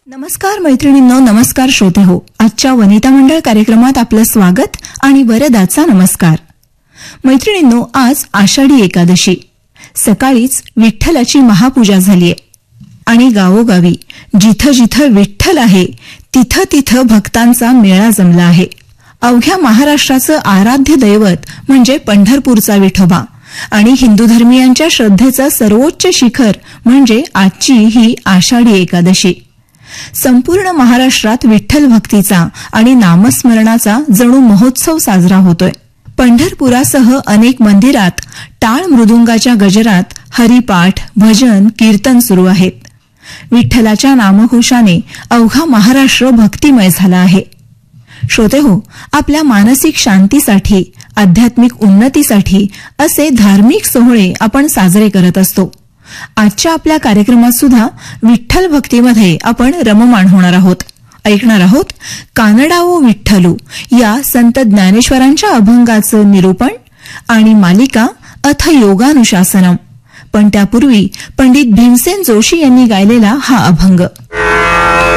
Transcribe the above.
नमस्कार मैत्रिणींनो, नमस्कार श्रोते हो. आजच्या वनिता मंडळ कार्यक्रमात आपलं स्वागत आणि वरदाचा नमस्कार. मैत्रिणींनो, आज आषाढी एकादशी. सकाळीच विठ्ठलाची महापूजा झालीय आणि गावोगावी जिथं जिथं विठ्ठल आहे तिथं तिथं भक्तांचा मेळा जमला आहे. अवघ्या महाराष्ट्राचं आराध्य दैवत म्हणजे पंढरपूरचा विठोबा आणि हिंदू धर्मीयांच्या श्रद्धेचं सर्वोच्च शिखर म्हणजे आजची ही आषाढी एकादशी. संपूर्ण महाराष्ट्रात विठ्ठल भक्तीचा आणि नामस्मरणाचा जणू महोत्सव साजरा होतोय. पंढरपुरासह अनेक मंदिरात टाळ मृदुंगाच्या गजरात हरिपाठ, भजन, कीर्तन सुरू आहेत. विठ्ठलाच्या नामघोषाने अवघा महाराष्ट्र भक्तिमय झाला आहे. श्रोते हो, आपल्या मानसिक शांतीसाठी, आध्यात्मिक उन्नतीसाठी असे धार्मिक सोहळे आपण साजरे करत असतो. आजच्या आपल्या कार्यक्रमात सुद्धा विठ्ठल भक्तीमध्ये आपण रममाण होणार आहोत. ऐकणार आहोत कानडाओ विठ्ठलू या संत ज्ञानेश्वरांच्या अभंगाचं निरूपण आणि मालिका अथ योगानुशासनम. पण त्यापूर्वी पंडित भीमसेन जोशी यांनी गायलेला हा अभंग.